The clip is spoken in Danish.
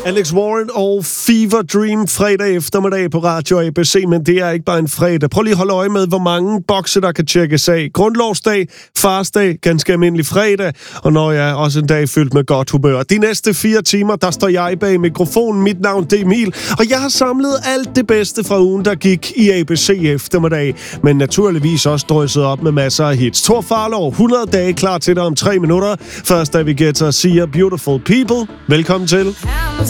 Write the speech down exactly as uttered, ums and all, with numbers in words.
Alex Warren og Fever Dream fredag eftermiddag på Radio A B C, men det er ikke bare en fredag. Prøv lige at holde øje med, hvor mange bokse, der kan tjekkes af. Grundlovsdag, farsdag, ganske almindelig fredag, og når jeg er også en dag fyldt med godt humør. De næste fire timer, der står jeg bag mikrofonen. Mit navn det er Emil, og jeg har samlet alt det bedste fra ugen, der gik i A B C eftermiddag, men naturligvis også drysset op med masser af hits. Thor Farlov, hundrede dage klar til dig om tre minutter. Først er vi gætter siger Beautiful People. Velkommen til.